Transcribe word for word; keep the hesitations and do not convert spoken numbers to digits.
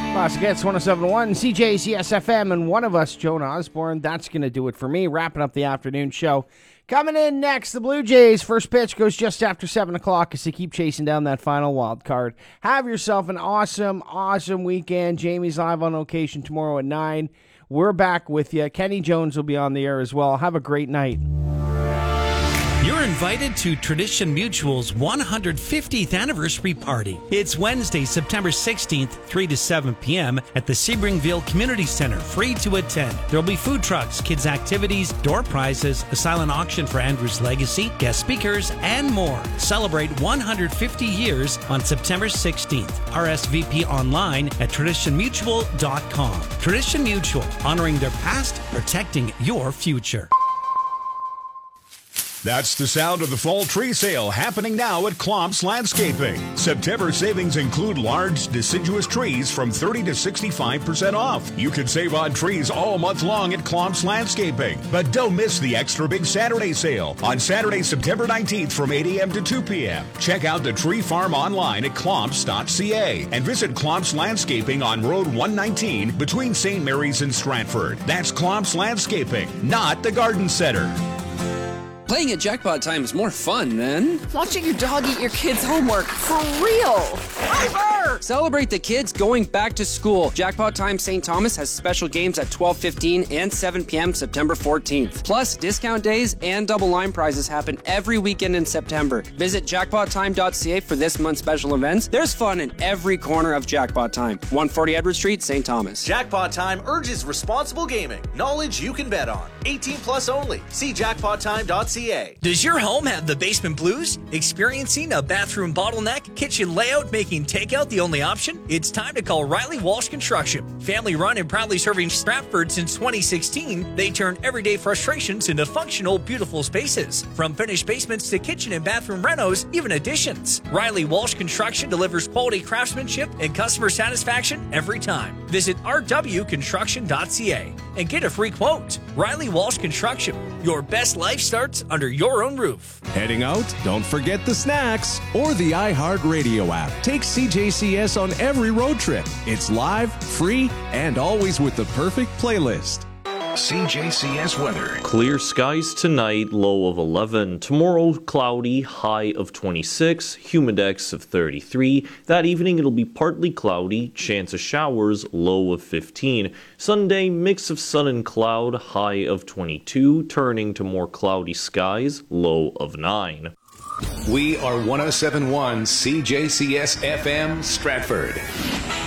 Classic Hits one oh seven point one, C J C S F M, and one of us, Joan Osborne. That's going to do it for me, wrapping up the afternoon show. Coming in next, the Blue Jays. First pitch goes just after seven o'clock as they keep chasing down that final wild card. Have yourself an awesome, awesome weekend. Jamie's live on location tomorrow at nine. We're back with you. Kenny Jones will be on the air as well. Have a great night. You're invited to Tradition Mutual's one hundred fiftieth anniversary party. It's Wednesday, September sixteenth, three to seven p.m. at the Sebringville Community Center, free to attend. There'll be food trucks, kids' activities, door prizes, a silent auction for Andrew's legacy, guest speakers, and more. Celebrate one hundred fifty years on September sixteenth. R S V P online at tradition mutual dot com. Tradition Mutual, honoring their past, protecting your future. That's the sound of the fall tree sale happening now at Klomps Landscaping. September savings include large deciduous trees from thirty to sixty-five percent off. You can save on trees all month long at Klomps Landscaping. But don't miss the extra big Saturday sale on Saturday, September nineteenth from eight a.m. to two p.m. Check out the tree farm online at klomps dot c a and visit Klomps Landscaping on Road one nineteen between Saint Mary's and Stratford. That's Klomps Landscaping, not the Garden Center. Playing at Jackpot Time is more fun than watching your dog eat your kids' homework for real. Over! Celebrate the kids going back to school. Jackpot Time Saint Thomas has special games at twelve fifteen and seven p.m. September fourteenth. Plus, discount days and double line prizes happen every weekend in September. Visit jackpot time dot c a for this month's special events. There's fun in every corner of Jackpot Time. one forty Edward Street, Saint Thomas. Jackpot Time urges responsible gaming. Knowledge you can bet on. eighteen plus only. See jackpot time dot c a. Does your home have the basement blues? Experiencing a bathroom bottleneck? Kitchen layout making takeout the only option? It's time to call Riley Walsh Construction. Family run and proudly serving Stratford since twenty sixteen, they turn everyday frustrations into functional, beautiful spaces. From finished basements to kitchen and bathroom renos, even additions. Riley Walsh Construction delivers quality craftsmanship and customer satisfaction every time. Visit r w construction dot c a and get a free quote. Riley Walsh Construction. Your best life starts under your own roof. Heading out? Don't forget the snacks or the iHeartRadio app. Take C J C S on every road trip. It's live, free, and always with the perfect playlist. C J C S weather. Clear skies tonight, low of eleven. Tomorrow, cloudy, high of twenty-six, humidex of thirty-three. That evening, it'll be partly cloudy, chance of showers, low of fifteen. Sunday, mix of sun and cloud, high of twenty-two, turning to more cloudy skies, low of nine. We are one oh seven point one C J C S F M Stratford.